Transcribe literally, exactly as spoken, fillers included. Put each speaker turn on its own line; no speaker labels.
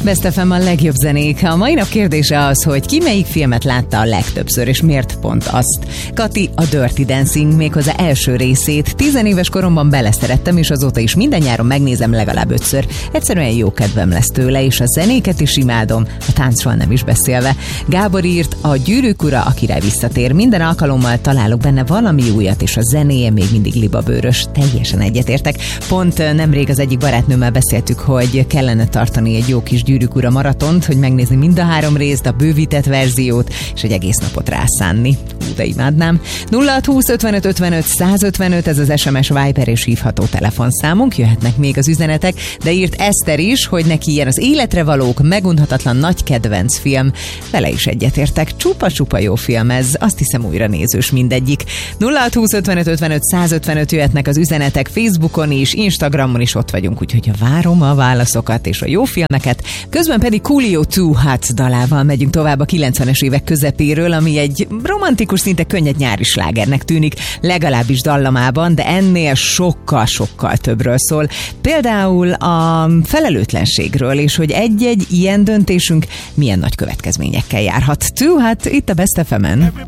Best ef em a legjobb zenék. A mai nap kérdése az, hogy ki melyik filmet látta a legtöbbször, és miért pont azt. Kati a Dirty Dancing méghozzá első részét. Tizenéves koromban beleszerettem, és azóta is minden nyáron megnézem legalább ötször. Egyszerűen jó kedvem lesz tőle, és a zenéket is imádom, a táncról nem is beszélve. Gábor írt, a Gyűrűk ura, a király visszatér. Minden alkalommal találok benne valami újat, és a zenéje még mindig libabőrös. Teljesen egyetértek. Pont nemrég az egyik barátnőmmel beszéltük, hogy kellene tartani egy jó kis Gyűrűk ura maratont, hogy megnézni mind a három részt, a bővített verziót, és egy egész napot rászánni. Hú, de imádnám. nulla hat húsz ötvenöt ötvenöt százötvenöt, ez az es em es, Viber és hívható telefonszámunk, jöhetnek még az üzenetek, de írt Eszter is, hogy neki ilyen az életre valók, megunhatatlan nagy kedvenc film. Vele is egyetértek, csupa-csupa jó film ez, azt hiszem újra nézős mindegyik. nulla hat húsz ötvenöt ötvenöt százötvenöt, jöhetnek az üzenetek Facebookon is, Instagramon is ott vagyunk, úgyhogy várom a válaszokat és a jó filmeket. Közben pedig Coolio Too Hot dalával megyünk tovább a kilencvenes évek közepéről, ami egy romantikus, szinte könnyed nyári slágernek tűnik, legalábbis dallamában, de ennél sokkal-sokkal többről szól. Például a felelőtlenségről, és hogy egy-egy ilyen döntésünk milyen nagy következményekkel járhat. Too Hot itt a Best ef emen.